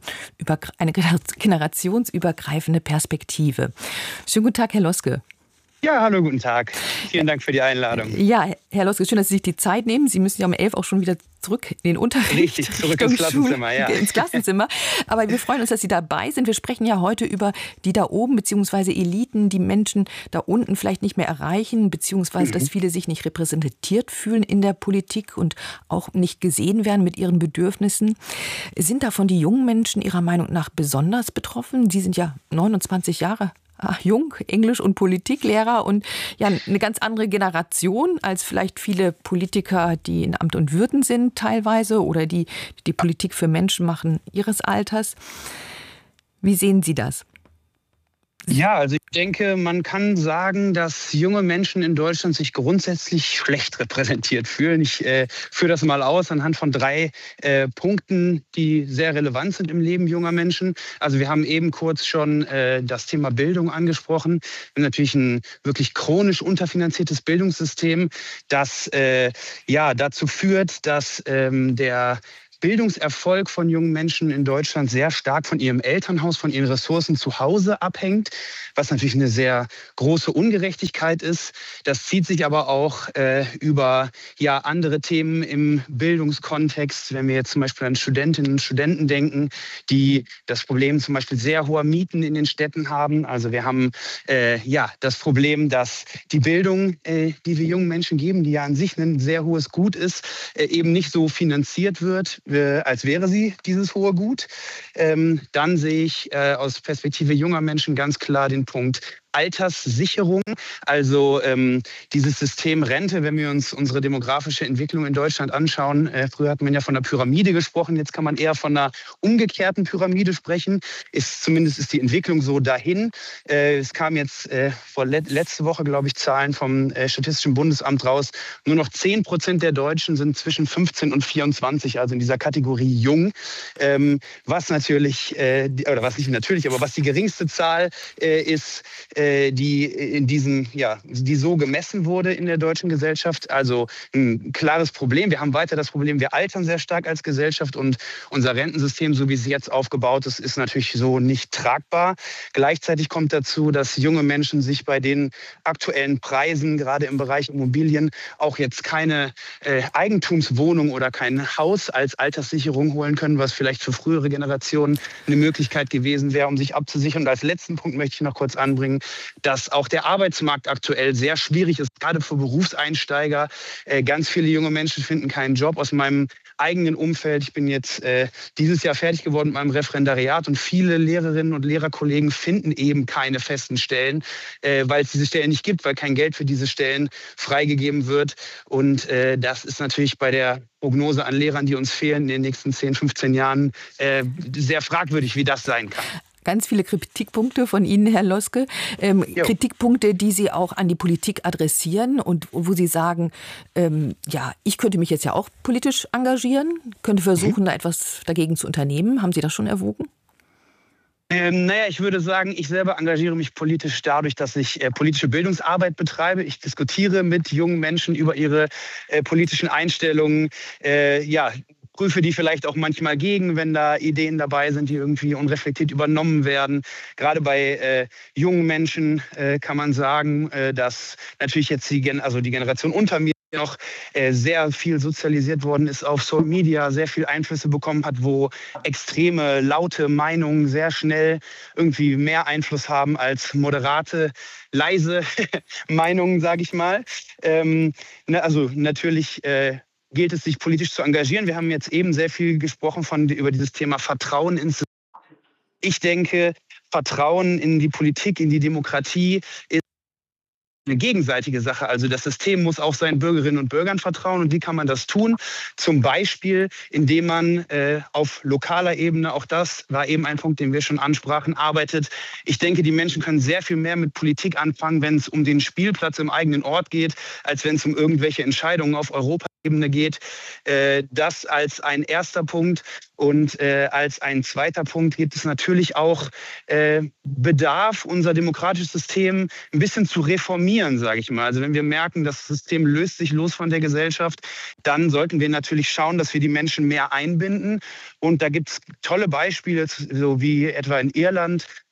generationsübergreifende Perspektive. Schönen guten Tag, Herr Loske. Ja, hallo, guten Tag. Vielen Dank für die Einladung. Ja, Herr Loske, schön, dass Sie sich die Zeit nehmen. Sie müssen ja um 11 auch schon wieder zurück in den Unterricht. Richtig, zurück ins Klassenzimmer, ja. Ins Klassenzimmer. Aber wir freuen uns, dass Sie dabei sind. Wir sprechen ja heute über die da oben, beziehungsweise Eliten, die Menschen da unten vielleicht nicht mehr erreichen, beziehungsweise dass viele sich nicht repräsentiert fühlen in der Politik und auch nicht gesehen werden mit ihren Bedürfnissen. Sind davon die jungen Menschen Ihrer Meinung nach besonders betroffen? Sie sind ja 29 Jahre jung, Englisch- und Politiklehrer und ja eine ganz andere Generation als vielleicht viele Politiker, die in Amt und Würden sind teilweise oder die Politik für Menschen machen Ihres Alters. Wie sehen Sie das? Ja, also ich denke, man kann sagen, dass junge Menschen in Deutschland sich grundsätzlich schlecht repräsentiert fühlen. Ich führe das mal aus anhand von 3 Punkten, die sehr relevant sind im Leben junger Menschen. Also wir haben eben kurz schon das Thema Bildung angesprochen. Wir haben natürlich ein wirklich chronisch unterfinanziertes Bildungssystem, das dazu führt, dass der Bildungserfolg von jungen Menschen in Deutschland sehr stark von ihrem Elternhaus, von ihren Ressourcen zu Hause abhängt, was natürlich eine sehr große Ungerechtigkeit ist. Das zieht sich aber auch über andere Themen im Bildungskontext. Wenn wir jetzt zum Beispiel an Studentinnen und Studenten denken, die das Problem zum Beispiel sehr hoher Mieten in den Städten haben. Also wir haben das Problem, dass die Bildung, die wir jungen Menschen geben, die ja an sich ein sehr hohes Gut ist, eben nicht so finanziert wird, als wäre sie dieses hohe Gut. Dann sehe ich aus Perspektive junger Menschen ganz klar den Punkt Alterssicherung, also dieses System Rente, wenn wir uns unsere demografische Entwicklung in Deutschland anschauen. Früher hat man ja von einer Pyramide gesprochen, jetzt kann man eher von einer umgekehrten Pyramide sprechen. Zumindest ist die Entwicklung so dahin. Es kam jetzt letzte Woche, glaube ich, Zahlen vom Statistischen Bundesamt raus. Nur noch 10% der Deutschen sind zwischen 15 und 24, also in dieser Kategorie jung. Was natürlich, oder was nicht natürlich, aber was die geringste Zahl ist, die so gemessen wurde in der deutschen Gesellschaft. Also ein klares Problem. Wir haben weiter das Problem, wir altern sehr stark als Gesellschaft und unser Rentensystem, so wie es jetzt aufgebaut ist, ist natürlich so nicht tragbar. Gleichzeitig kommt dazu, dass junge Menschen sich bei den aktuellen Preisen, gerade im Bereich Immobilien, auch jetzt keine Eigentumswohnung oder kein Haus als Alterssicherung holen können, was vielleicht für frühere Generationen eine Möglichkeit gewesen wäre, um sich abzusichern. Und als letzten Punkt möchte ich noch kurz anbringen, dass auch der Arbeitsmarkt aktuell sehr schwierig ist, gerade für Berufseinsteiger. Ganz viele junge Menschen finden keinen Job. Aus meinem eigenen Umfeld, ich bin jetzt dieses Jahr fertig geworden mit meinem Referendariat und viele Lehrerinnen und Lehrerkollegen finden eben keine festen Stellen, weil es diese Stellen nicht gibt, weil kein Geld für diese Stellen freigegeben wird. Und das ist natürlich bei der Prognose an Lehrern, die uns fehlen in den nächsten 10, 15 Jahren, sehr fragwürdig, wie das sein kann. Ganz viele Kritikpunkte von Ihnen, Herr Loske. Kritikpunkte, die Sie auch an die Politik adressieren und wo Sie sagen, ich könnte mich jetzt ja auch politisch engagieren, könnte versuchen, da etwas dagegen zu unternehmen. Haben Sie das schon erwogen? Ich würde sagen, ich selber engagiere mich politisch dadurch, dass ich politische Bildungsarbeit betreibe. Ich diskutiere mit jungen Menschen über ihre politischen Einstellungen, prüfe die vielleicht auch manchmal gegen, wenn da Ideen dabei sind, die irgendwie unreflektiert übernommen werden. Gerade bei jungen Menschen kann man sagen, dass natürlich jetzt die Generation unter mir noch sehr viel sozialisiert worden ist auf Social Media, sehr viel Einflüsse bekommen hat, wo extreme, laute Meinungen sehr schnell irgendwie mehr Einfluss haben als moderate, leise Meinungen, sage ich mal. Natürlich gilt es, sich politisch zu engagieren. Wir haben jetzt eben sehr viel gesprochen über dieses Thema Vertrauen ins System. Ich denke, Vertrauen in die Politik, in die Demokratie ist eine gegenseitige Sache. Also das System muss auch seinen Bürgerinnen und Bürgern vertrauen. Und wie kann man das tun? Zum Beispiel, indem man auf lokaler Ebene, auch das war eben ein Punkt, den wir schon ansprachen, arbeitet. Ich denke, die Menschen können sehr viel mehr mit Politik anfangen, wenn es um den Spielplatz im eigenen Ort geht, als wenn es um irgendwelche Entscheidungen auf Europaebene geht. Das als ein erster Punkt. Und als ein zweiter Punkt gibt es natürlich auch Bedarf, unser demokratisches System ein bisschen zu reformieren, sage ich mal. Also wenn wir merken, das System löst sich los von der Gesellschaft, dann sollten wir natürlich schauen, dass wir die Menschen mehr einbinden. Und da gibt es tolle Beispiele, so wie etwa in Irland,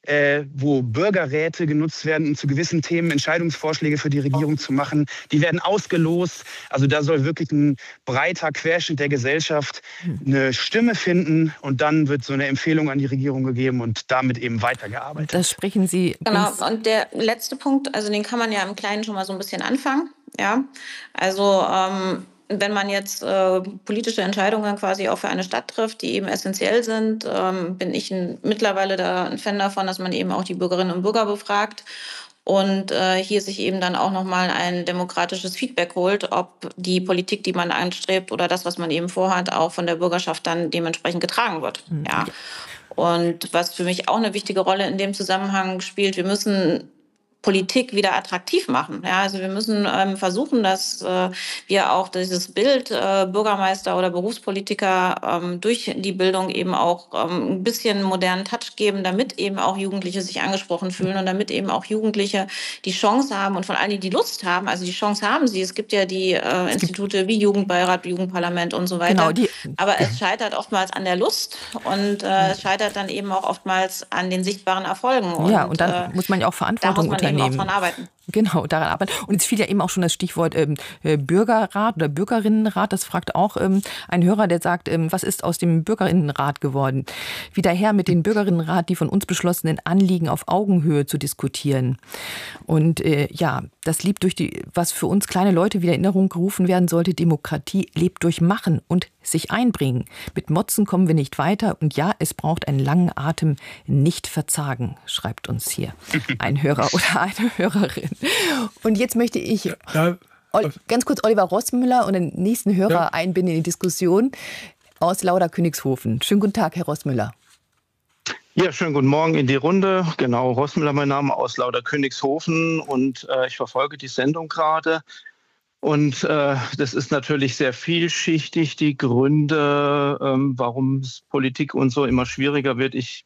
wo Bürgerräte genutzt werden, um zu gewissen Themen Entscheidungsvorschläge für die Regierung zu machen. Die werden ausgelost. Also da soll wirklich ein breiter Querschnitt der Gesellschaft eine Stimme finden und dann wird so eine Empfehlung an die Regierung gegeben und damit eben weitergearbeitet. Das sprechen Sie. Genau, und der letzte Punkt, also den kann man ja im Kleinen schon mal so ein bisschen anfangen. Ja, also wenn man jetzt politische Entscheidungen quasi auch für eine Stadt trifft, die eben essentiell sind, bin ich mittlerweile da ein Fan davon, dass man eben auch die Bürgerinnen und Bürger befragt und hier sich eben dann auch nochmal ein demokratisches Feedback holt, ob die Politik, die man anstrebt oder das, was man eben vorhat, auch von der Bürgerschaft dann dementsprechend getragen wird. Ja. Und was für mich auch eine wichtige Rolle in dem Zusammenhang spielt, wir müssen Politik wieder attraktiv machen. Ja, also wir müssen versuchen, dass wir auch dieses Bild Bürgermeister oder Berufspolitiker durch die Bildung eben auch ein bisschen modernen Touch geben, damit eben auch Jugendliche sich angesprochen fühlen und damit eben auch Jugendliche die Chance haben und vor allem die Lust haben. Also die Chance haben sie. Es gibt ja die Institute wie Jugendbeirat, Jugendparlament und so weiter. Genau, aber es scheitert oftmals an der Lust und es scheitert dann eben auch oftmals an den sichtbaren Erfolgen. Und dann muss man ja auch Verantwortung unternehmen. Auch dran arbeiten. Genau, daran arbeiten. Und jetzt fiel ja eben auch schon das Stichwort Bürgerrat oder Bürgerinnenrat. Das fragt auch ein Hörer, der sagt, was ist aus dem Bürgerinnenrat geworden? Wie daher mit dem Bürgerinnenrat die von uns beschlossenen Anliegen auf Augenhöhe zu diskutieren. Und das lebt durch was für uns kleine Leute wieder in Erinnerung gerufen werden sollte, Demokratie lebt durch Machen und sich einbringen. Mit Motzen kommen wir nicht weiter und ja, es braucht einen langen Atem, nicht verzagen, schreibt uns hier ein Hörer oder eine Hörerin. Und jetzt möchte ich ganz kurz Oliver Rossmüller und den nächsten Hörer einbinden in die Diskussion aus Lauda-Königshofen. Schönen guten Tag, Herr Rossmüller. Ja, schönen guten Morgen in die Runde. Genau, Rossmüller mein Name, aus Lauda-Königshofen und ich verfolge die Sendung gerade. Und das ist natürlich sehr vielschichtig, die Gründe, warum Politik und so immer schwieriger wird. Ich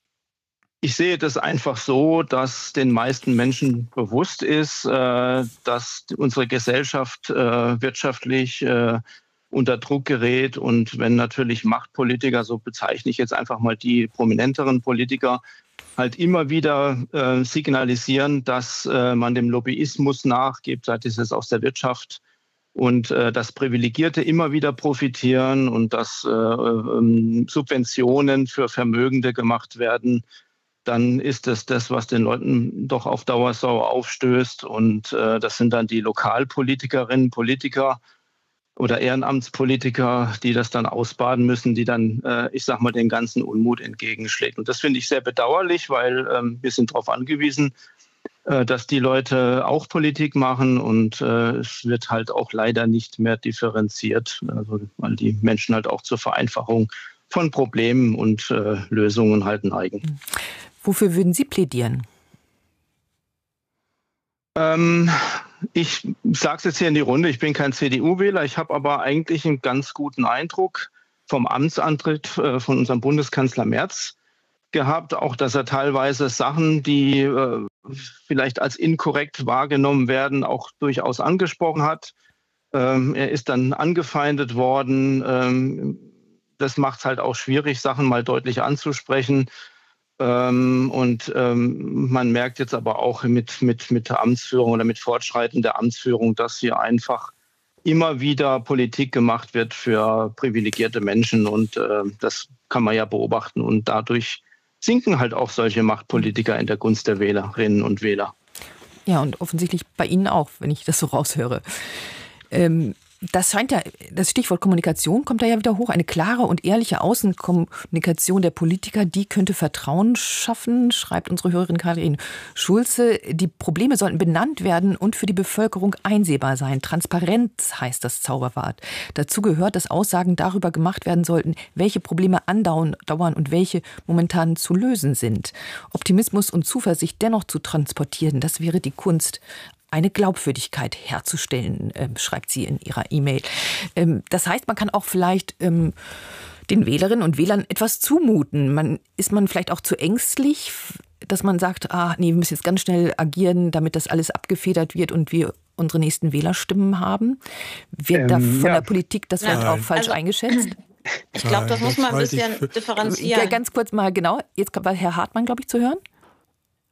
sehe das einfach so, dass den meisten Menschen bewusst ist, dass unsere Gesellschaft wirtschaftlich unter Druck gerät. Und wenn natürlich Machtpolitiker, so bezeichne ich jetzt einfach mal die prominenteren Politiker, halt immer wieder signalisieren, dass man dem Lobbyismus nachgibt, sei es jetzt aus der Wirtschaft, und dass Privilegierte immer wieder profitieren und dass Subventionen für Vermögende gemacht werden, dann ist das, was den Leuten doch auf Dauer sauer aufstößt. Und das sind dann die Lokalpolitikerinnen, Politiker oder Ehrenamtspolitiker, die das dann ausbaden müssen, die dann, ich sag mal, den ganzen Unmut entgegenschlägt. Und das finde ich sehr bedauerlich, weil wir sind darauf angewiesen, dass die Leute auch Politik machen und es wird halt auch leider nicht mehr differenziert, also, weil die Menschen halt auch zur Vereinfachung von Problemen und Lösungen halt neigen. Wofür würden Sie plädieren? Ich sage es jetzt hier in die Runde, ich bin kein CDU-Wähler, ich habe aber eigentlich einen ganz guten Eindruck vom Amtsantritt von unserem Bundeskanzler Merz gehabt, auch dass er teilweise Sachen, die vielleicht als inkorrekt wahrgenommen werden, auch durchaus angesprochen hat. Er ist dann angefeindet worden. Das macht es halt auch schwierig, Sachen mal deutlich anzusprechen. Und man merkt jetzt aber auch mit der Amtsführung oder mit Fortschreiten der Amtsführung, dass hier einfach immer wieder Politik gemacht wird für privilegierte Menschen. Und das kann man ja beobachten. Und dadurch sinken halt auch solche Machtpolitiker in der Gunst der Wählerinnen und Wähler. Ja, und offensichtlich bei Ihnen auch, wenn ich das so raushöre. Das scheint ja, das Stichwort Kommunikation kommt da ja wieder hoch. Eine klare und ehrliche Außenkommunikation der Politiker, die könnte Vertrauen schaffen, schreibt unsere Hörerin Karin Schulze. Die Probleme sollten benannt werden und für die Bevölkerung einsehbar sein. Transparenz heißt das Zauberwort. Dazu gehört, dass Aussagen darüber gemacht werden sollten, welche Probleme andauern und welche momentan zu lösen sind. Optimismus und Zuversicht dennoch zu transportieren, das wäre die Kunst, eine Glaubwürdigkeit herzustellen, schreibt sie in ihrer E-Mail. Das heißt, man kann auch vielleicht den Wählerinnen und Wählern etwas zumuten. Ist man vielleicht auch zu ängstlich, dass man sagt, wir müssen jetzt ganz schnell agieren, damit das alles abgefedert wird und wir unsere nächsten Wählerstimmen haben? Wird da von der Politik das vielleicht auch falsch eingeschätzt? Ich glaube, das muss man ein bisschen differenzieren. Ganz kurz mal, genau. Jetzt war Herr Hartmann, glaube ich, zu hören.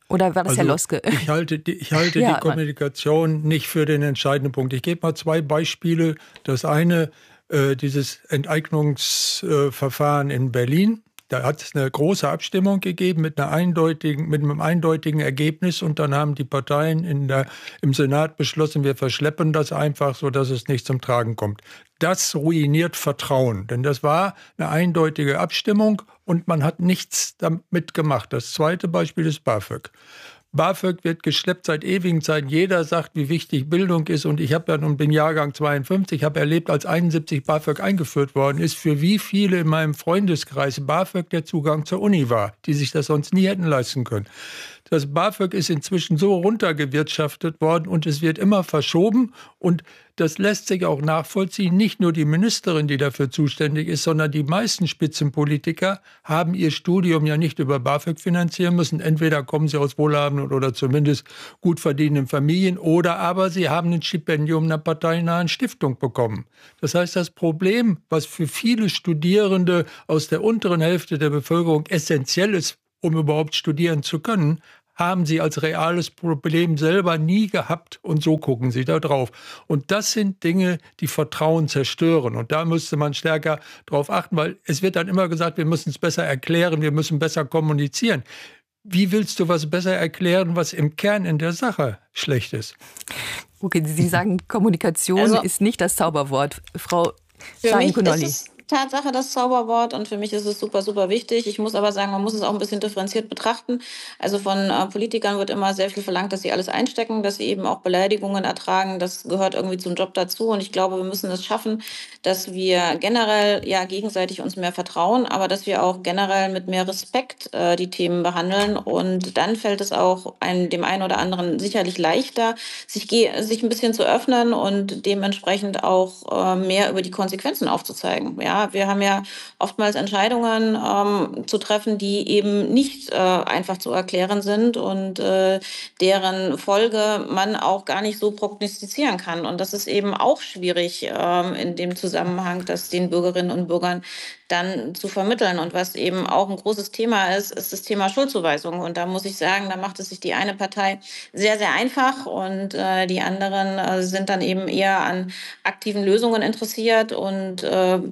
Oder war das Herr Loske? Ich halte die Kommunikation nicht für den entscheidenden Punkt. Ich gebe mal 2 Beispiele. Das eine, dieses Enteignungsverfahren in Berlin. Da hat es eine große Abstimmung gegeben mit einem eindeutigen Ergebnis, und dann haben die Parteien im Senat beschlossen, wir verschleppen das einfach, sodass es nicht zum Tragen kommt. Das ruiniert Vertrauen, denn das war eine eindeutige Abstimmung und man hat nichts damit gemacht. Das zweite Beispiel ist BAföG. BAföG wird geschleppt seit ewigen Zeiten. Jeder sagt, wie wichtig Bildung ist. Und ich bin Jahrgang 52, habe erlebt, als 71 BAföG eingeführt worden ist, für wie viele in meinem Freundeskreis BAföG der Zugang zur Uni war, die sich das sonst nie hätten leisten können. Das BAföG ist inzwischen so runtergewirtschaftet worden und es wird immer verschoben. Und das lässt sich auch nachvollziehen. Nicht nur die Ministerin, die dafür zuständig ist, sondern die meisten Spitzenpolitiker haben ihr Studium ja nicht über BAföG finanzieren müssen. Entweder kommen sie aus wohlhabenden oder zumindest gut verdienenden Familien, oder aber sie haben ein Stipendium einer parteinahen Stiftung bekommen. Das heißt, das Problem, was für viele Studierende aus der unteren Hälfte der Bevölkerung essentiell ist, um überhaupt studieren zu können, haben sie als reales Problem selber nie gehabt, und so gucken sie da drauf. Und das sind Dinge, die Vertrauen zerstören. Und da müsste man stärker drauf achten, weil es wird dann immer gesagt, wir müssen es besser erklären, wir müssen besser kommunizieren. Wie willst du was besser erklären, was im Kern in der Sache schlecht ist? Okay, Sie sagen, Kommunikation ist nicht das Zauberwort. Frau Sahin-Kounoli. Tatsache das Zauberwort, und für mich ist es super, super wichtig. Ich muss aber sagen, man muss es auch ein bisschen differenziert betrachten. Also von Politikern wird immer sehr viel verlangt, dass sie alles einstecken, dass sie eben auch Beleidigungen ertragen. Das gehört irgendwie zum Job dazu, und ich glaube, wir müssen es schaffen, dass wir generell gegenseitig uns mehr vertrauen, aber dass wir auch generell mit mehr Respekt die Themen behandeln, und dann fällt es auch dem einen oder anderen sicherlich leichter, sich ein bisschen zu öffnen und dementsprechend auch mehr über die Konsequenzen aufzuzeigen. Ja, wir haben ja oftmals Entscheidungen zu treffen, die eben nicht einfach zu erklären sind und deren Folge man auch gar nicht so prognostizieren kann. Und das ist eben auch schwierig in dem Zusammenhang, das den Bürgerinnen und Bürgern dann zu vermitteln. Und was eben auch ein großes Thema ist das Thema Schuldzuweisung. Und da muss ich sagen, da macht es sich die eine Partei sehr, sehr einfach, und die anderen sind dann eben eher an aktiven Lösungen interessiert und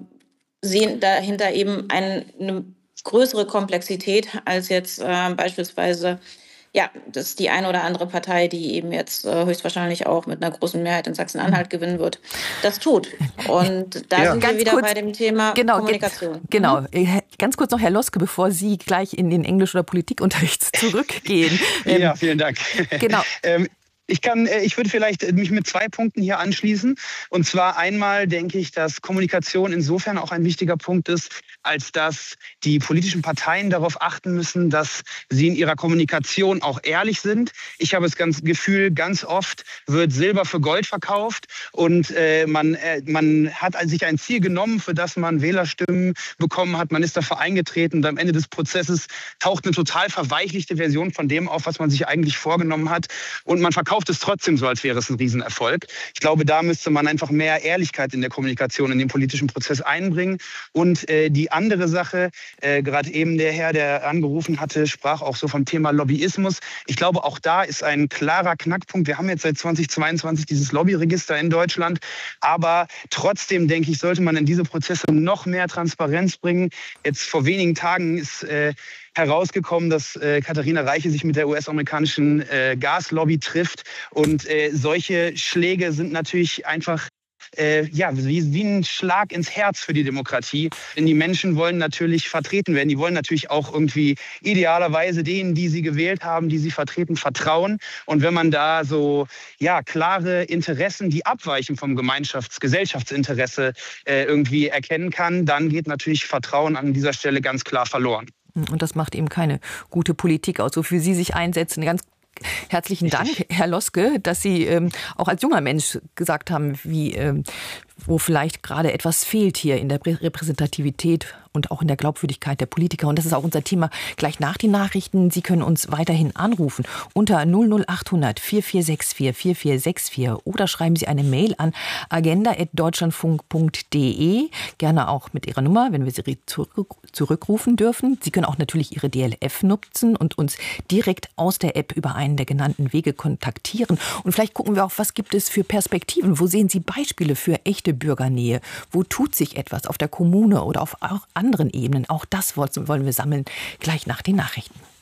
sehen dahinter eben eine größere Komplexität als jetzt beispielsweise das ist die eine oder andere Partei, die eben jetzt höchstwahrscheinlich auch mit einer großen Mehrheit in Sachsen-Anhalt gewinnen wird, das tut. Und da sind wir wieder bei dem Thema Kommunikation. Genau. Ganz kurz noch, Herr Loske, bevor Sie gleich in den Englisch- oder Politikunterricht zurückgehen. Ja, vielen Dank. Genau. Ich würde vielleicht mich mit 2 Punkten hier anschließen. Und zwar einmal denke ich, dass Kommunikation insofern auch ein wichtiger Punkt ist, als dass die politischen Parteien darauf achten müssen, dass sie in ihrer Kommunikation auch ehrlich sind. Ich habe das Gefühl, ganz oft wird Silber für Gold verkauft, und man hat sich ein Ziel genommen, für das man Wählerstimmen bekommen hat. Man ist dafür eingetreten, und am Ende des Prozesses taucht eine total verweichlichte Version von dem auf, was man sich eigentlich vorgenommen hat. Und man verkauft es trotzdem so, als wäre es ein Riesenerfolg. Ich glaube, da müsste man einfach mehr Ehrlichkeit in der Kommunikation, in den politischen Prozess einbringen. Und die andere Sache, gerade eben der Herr, der angerufen hatte, sprach auch so vom Thema Lobbyismus. Ich glaube, auch da ist ein klarer Knackpunkt. Wir haben jetzt seit 2022 dieses Lobbyregister in Deutschland. Aber trotzdem, denke ich, sollte man in diese Prozesse noch mehr Transparenz bringen. Jetzt vor wenigen Tagen ist herausgekommen, dass Katharina Reiche sich mit der US-amerikanischen Gaslobby trifft. Und solche Schläge sind natürlich einfach wie ein Schlag ins Herz für die Demokratie. Denn die Menschen wollen natürlich vertreten werden. Die wollen natürlich auch irgendwie idealerweise denen, die sie gewählt haben, die sie vertreten, vertrauen. Und wenn man da so klare Interessen, die abweichen vom Gesellschaftsinteresse irgendwie erkennen kann, dann geht natürlich Vertrauen an dieser Stelle ganz klar verloren. Und das macht eben keine gute Politik aus, wofür Sie sich einsetzen. Ganz herzlichen Dank, Herr Loske, dass Sie auch als junger Mensch gesagt haben, wie wo vielleicht gerade etwas fehlt hier in der Repräsentativität und auch in der Glaubwürdigkeit der Politiker. Und das ist auch unser Thema gleich nach den Nachrichten. Sie können uns weiterhin anrufen unter 00800 4464 4464 oder schreiben Sie eine Mail an agenda@deutschlandfunk.de. Gerne auch mit Ihrer Nummer, wenn wir Sie zurückrufen dürfen. Sie können auch natürlich Ihre DLF nutzen und uns direkt aus der App über einen der genannten Wege kontaktieren. Und vielleicht gucken wir auch, was gibt es für Perspektiven? Wo sehen Sie Beispiele für echte Bürgernähe? Wo tut sich etwas auf der Kommune oder auf auch anderen Ebenen? Auch das wollen wir sammeln, gleich nach den Nachrichten.